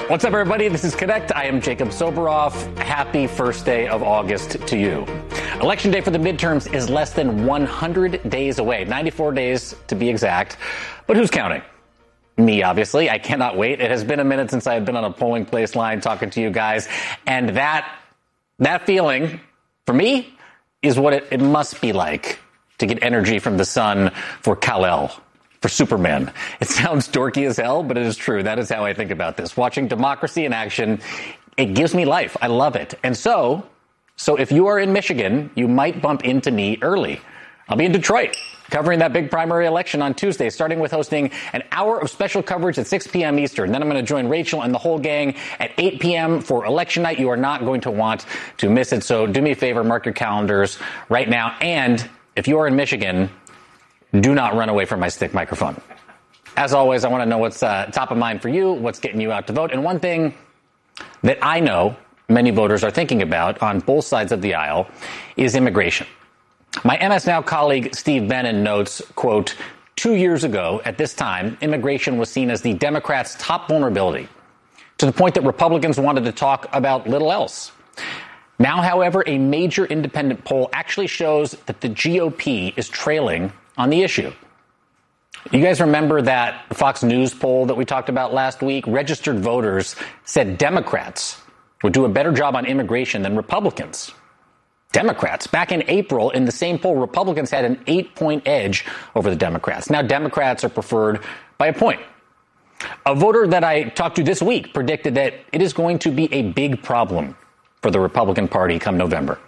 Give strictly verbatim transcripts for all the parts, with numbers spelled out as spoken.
What's up, everybody? This is Connect. I am Jacob Soboroff. Happy first day of August to you. Election day for the midterms is less than one hundred days away, ninety-four days to be exact. But who's counting? Me, obviously. I cannot wait. It has been a minute since I've been on a polling place line talking to you guys. And that, that feeling, for me, is what it, it must be like to get energy from the sun for Kal-El. For Superman. It sounds dorky as hell, but it is true. That is how I think about this. Watching democracy in action, it gives me life. I love it. And so, so if you are in Michigan, you might bump into me early. I'll be in Detroit, covering that big primary election on Tuesday, starting with hosting an hour of special coverage at six p.m. Eastern. Then I'm going to join Rachel and the whole gang at eight p.m. for election night. You are not going to want to miss it. So do me a favor, mark your calendars right now. And if you are in Michigan, do not run away from my stick microphone. As always, I want to know what's uh, top of mind for you, what's getting you out to vote. And one thing that I know many voters are thinking about on both sides of the aisle is immigration. My M S Now colleague Steve Bannon notes, quote, two years ago at this time, immigration was seen as the Democrats' top vulnerability, to the point that Republicans wanted to talk about little else. Now, however, a major independent poll actually shows that the G O P is trailing on the issue. You guys remember that Fox News poll that we talked about last week? Registered voters said Democrats would do a better job on immigration than Republicans. Democrats. Back in April, in the same poll, Republicans had an eight-point edge over the Democrats. Now Democrats are preferred by a point. A voter that I talked to this week predicted that it is going to be a big problem for the Republican Party come November.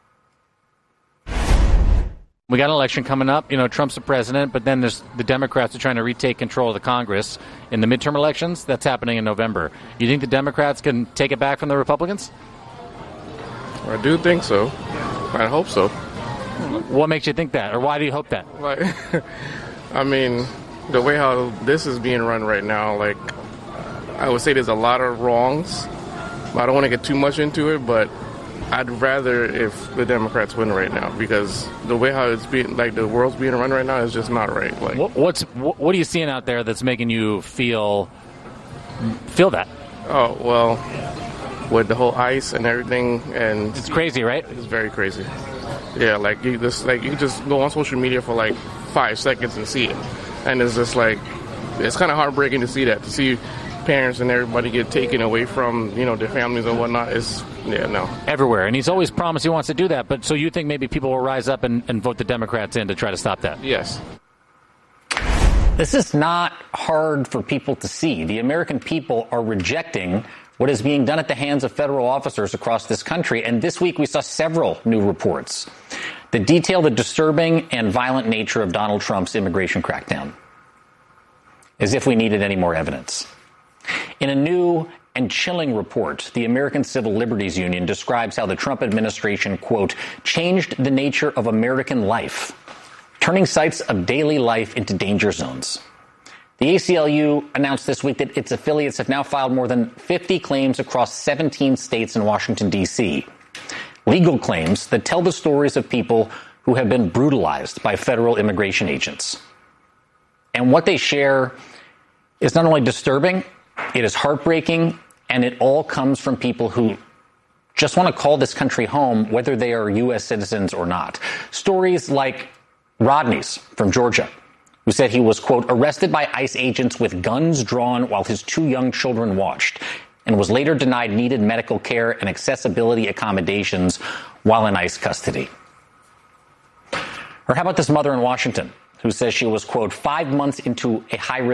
We got an election coming up. You know, Trump's the president, but then there's the Democrats are trying to retake control of the Congress in the midterm elections. That's happening in November. You think the Democrats can take it back from the Republicans? I do think so. I hope so. What makes you think that, or why do you hope that? Like, I mean, the way how this is being run right now, like, I would say there's a lot of wrongs. I don't want to get too much into it, but I'd rather if the Democrats win right now, because the way how it's being, like the world's being run right now is just not right. Like, what, what's what are you seeing out there that's making you feel feel that? Oh well, with the whole ICE and everything, and it's crazy, right? It's very crazy. Yeah, like you just like you just go on social media for like five seconds and see it, and it's just like it's kind of heartbreaking to see that to see parents and everybody get taken away from, you know, their families and whatnot. Is yeah, no. Everywhere. And he's always promised he wants to do that. But so you think maybe people will rise up and, and vote the Democrats in to try to stop that? Yes. This is not hard for people to see. The American people are rejecting what is being done at the hands of federal officers across this country. And this week we saw several new reports that detail the disturbing and violent nature of Donald Trump's immigration crackdown. As if we needed any more evidence. In a new and chilling report, the American Civil Liberties Union describes how the Trump administration, quote, changed the nature of American life, turning sites of daily life into danger zones. The A C L U announced this week that its affiliates have now filed more than fifty claims across seventeen states and Washington, D C. Legal claims that tell the stories of people who have been brutalized by federal immigration agents. And what they share is not only disturbing, it is heartbreaking, and it all comes from people who just want to call this country home, whether they are U S citizens or not. Stories like Rodney's from Georgia, who said he was, quote, arrested by ICE agents with guns drawn while his two young children watched, and was later denied needed medical care and accessibility accommodations while in ICE custody. Or how about this mother in Washington, who says she was, quote, five months into a high-risk